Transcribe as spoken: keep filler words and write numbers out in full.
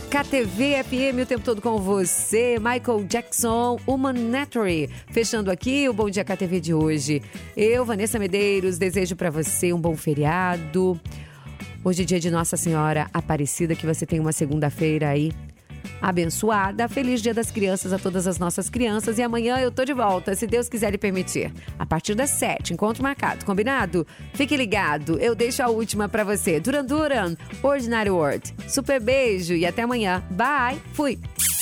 K T V F M o tempo todo com você, Michael Jackson, Humanitary. Fechando aqui o Bom Dia K T V de hoje. Eu, Vanessa Medeiros, desejo para você um bom feriado. Hoje é dia de Nossa Senhora Aparecida, que você tenha uma segunda-feira aí abençoada. Feliz Dia das Crianças a todas as nossas crianças. E amanhã eu tô de volta, se Deus quiser e permitir. A partir das sete, encontro marcado, combinado? Fique ligado, eu deixo a última pra você. Duran Duran, Ordinary World. Super beijo e até amanhã. Bye, fui!